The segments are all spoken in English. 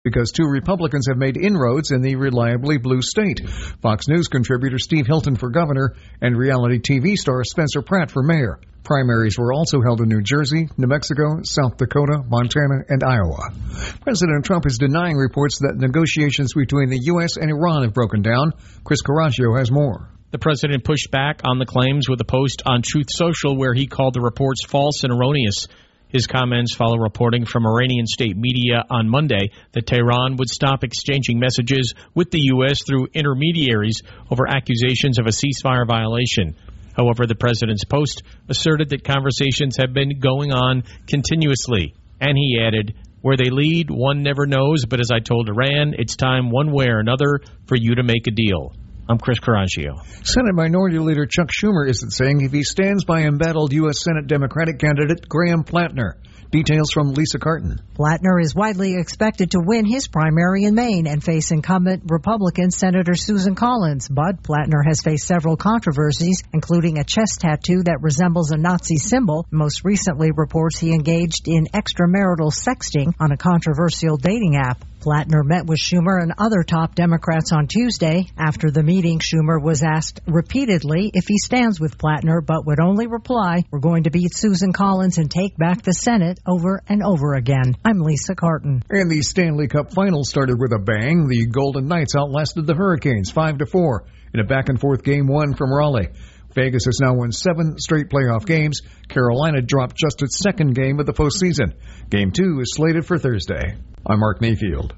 because 2 Republicans have made inroads in the reliably blue state. Fox News contributor Steve Hilton for governor and reality TV star Spencer Pratt for mayor. Primaries were also held in New Jersey, New Mexico, South Dakota, Montana, and Iowa. President Trump is denying reports that negotiations between the U.S. and Iran have broken down. Chris Carrascio has more. The president pushed back on the claims with a post on Truth Social where he called the reports false and erroneous. His comments follow reporting from Iranian state media on Monday that Tehran would stop exchanging messages with the U.S. through intermediaries over accusations of a ceasefire violation. However, the president's post asserted that conversations have been going on continuously. And he added, "Where they lead, one never knows, but as I told Iran, it's time one way or another for you to make a deal." I'm Chris Carrascio. Senate Minority Leader Chuck Schumer isn't saying if he stands by embattled U.S. Senate Democratic candidate Graham Plattner. Details from Lisa Carton. Plattner is widely expected to win his primary in Maine and face incumbent Republican Senator Susan Collins. But Plattner has faced several controversies, including a chest tattoo that resembles a Nazi symbol. Most recently, reports he engaged in extramarital sexting on a controversial dating app. Plattner met with Schumer and other top Democrats on Tuesday. After the meeting, Schumer was asked repeatedly if he stands with Plattner, but would only reply, "We're going to beat Susan Collins and take back the Senate," over and over again. I'm Lisa Carton. And the Stanley Cup final started with a bang. The Golden Knights outlasted the Hurricanes 5-4 in a back-and-forth Game 1 from Raleigh. Vegas has now won 7 straight playoff games. Carolina dropped just its second game of the postseason. Game 2 is slated for Thursday. I'm Mark Mayfield.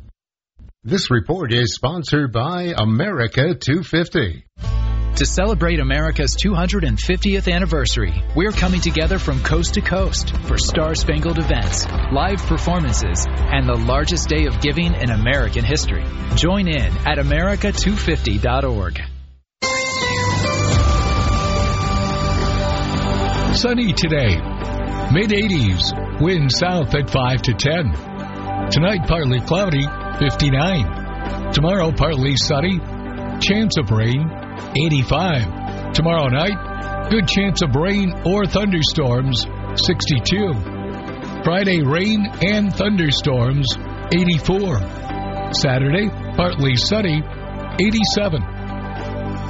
This report is sponsored by America 250. To celebrate America's 250th anniversary, we're coming together from coast to coast for star-spangled events, live performances, and the largest day of giving in American history. Join in at America250.org. Sunny today. Mid-80s. Wind south at 5 to 10. Tonight, partly cloudy, 59. Tomorrow, partly sunny. Chance of rain, 85. Tomorrow night, good chance of rain or thunderstorms, 62. Friday, rain and thunderstorms, 84. Saturday, partly sunny, 87.